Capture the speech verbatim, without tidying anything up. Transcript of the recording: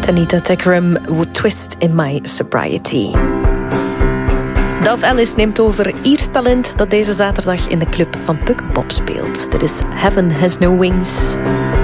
Anita Takram, Twist in My Sobriety. Dove Ellis neemt over Iers talent dat deze zaterdag in de club van Pukkelpop speelt. Dit is Heaven Has No Wings.